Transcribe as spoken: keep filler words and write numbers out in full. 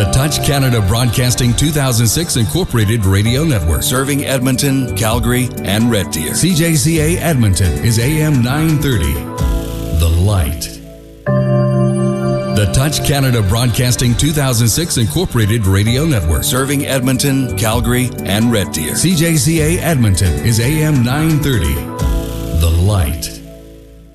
The Touch Canada Broadcasting two thousand six Incorporated Radio Network, serving Edmonton, Calgary, and Red Deer. C J C A Edmonton is A M nine thirty. The Light. The Touch Canada Broadcasting two thousand six Incorporated Radio Network, serving Edmonton, Calgary, and Red Deer. C J C A Edmonton is A M nine thirty. The Light.